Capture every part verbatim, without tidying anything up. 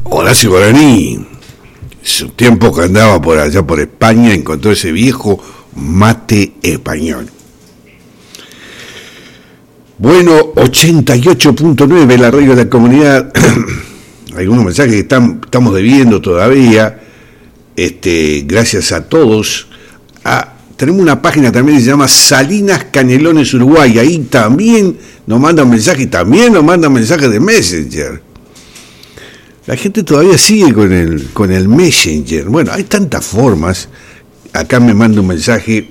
Horacio Guaraní, su tiempo que andaba por allá por España, encontró ese viejo mate español. Bueno, ochenta y ocho punto nueve, la radio de la comunidad. Algunos mensajes que están, estamos debiendo todavía. Este, gracias a todos. Ah, tenemos una página también que se llama Salinas Canelones Uruguay. Ahí también nos mandan mensajes y también nos mandan mensajes de Messenger. La gente todavía sigue con el, con el Messenger. Bueno, hay tantas formas. Acá me manda un mensaje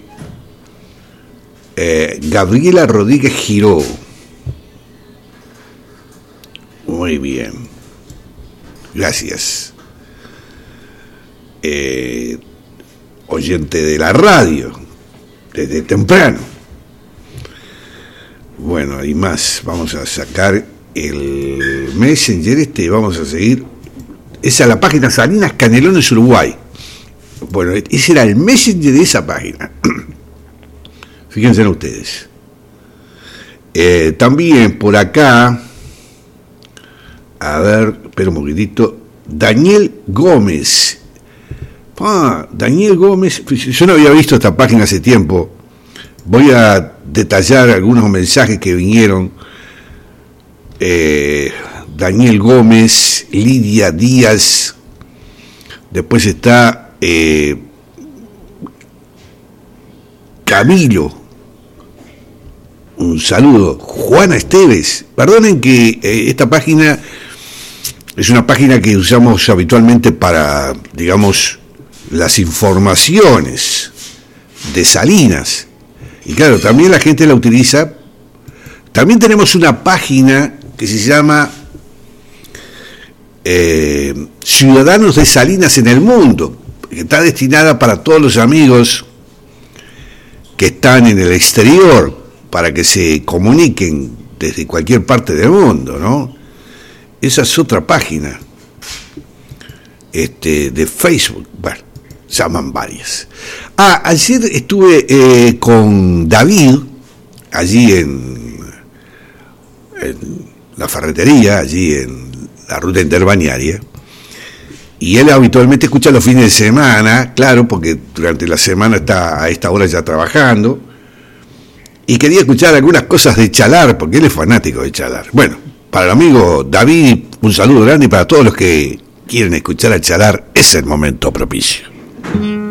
eh, Gabriela Rodríguez Giró. Muy bien. Gracias. Eh, oyente de la radio, desde temprano. Bueno, hay más. Vamos a sacar el Messenger este, vamos a seguir. Esa es la página Salinas Canelones Uruguay. Bueno, ese era el Messenger de esa página. Fíjense ustedes. Eh, también por acá, a ver, espera un poquitito. Daniel Gómez. Ah, Daniel Gómez. Yo no había visto esta página hace tiempo. Voy a detallar algunos mensajes que vinieron. Eh, Daniel Gómez, Lidia Díaz. Después está eh, Camilo. Un saludo. Juana Esteves. Perdonen que eh, esta página es una página que usamos habitualmente para, digamos, las informaciones de Salinas. Y claro, también la gente la utiliza. También tenemos una página que se llama eh, Ciudadanos de Salinas en el Mundo, que está destinada para todos los amigos que están en el exterior, para que se comuniquen desde cualquier parte del mundo, ¿no? Esa es otra página este, de Facebook. Bueno, llaman varias. Ah, ayer estuve eh, con David, allí en, en la ferretería, allí en la ruta interbalnearia, y él habitualmente escucha los fines de semana, claro, porque durante la semana está a esta hora ya trabajando, y quería escuchar algunas cosas de Chalar, porque él es fanático de Chalar. Bueno, para el amigo David, un saludo grande, y para todos los que quieren escuchar a Chalar, es el momento propicio.